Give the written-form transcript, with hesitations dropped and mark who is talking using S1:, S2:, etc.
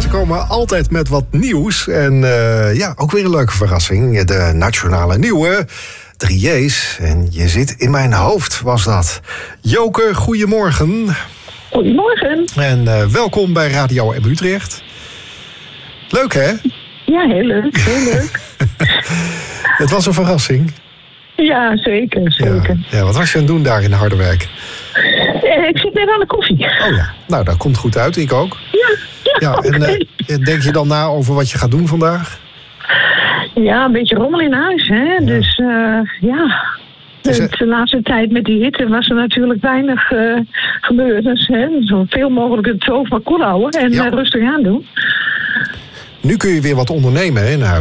S1: ze komen altijd met wat nieuws. En ook weer een leuke verrassing. De nationale nieuwe 3J's. En je zit in mijn hoofd, was dat. Joke, goedemorgen.
S2: Goedemorgen.
S1: En welkom bij Radio M Utrecht. Leuk, hè?
S2: Ja, heel leuk, heel leuk.
S1: Het was een verrassing.
S2: Ja, zeker.
S1: Ja, wat was je aan het doen daar in Harderwijk?
S2: Ik zit net aan de koffie.
S1: Oh ja, nou, dat komt goed uit. Ik ook.
S2: Ja, okay.
S1: En denk je dan na over wat je gaat doen vandaag?
S2: Ja, een beetje rommel in huis, hè. Ja. Dus de laatste tijd met die hitte was er natuurlijk weinig gebeurd. Dus zoveel mogelijk het hoofd maar koel houden en rustig aan doen.
S1: Nu kun je weer wat ondernemen, hè, in huis.